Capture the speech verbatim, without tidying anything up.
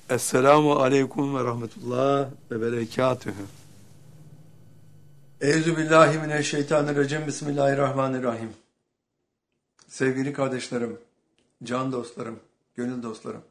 Esselamu aleyküm ve rahmetullah ve berekatühü. Euzubillahimineşşeytanirracim. Bismillahirrahmanirrahim. Sevgili kardeşlerim, can dostlarım, gönül dostlarım.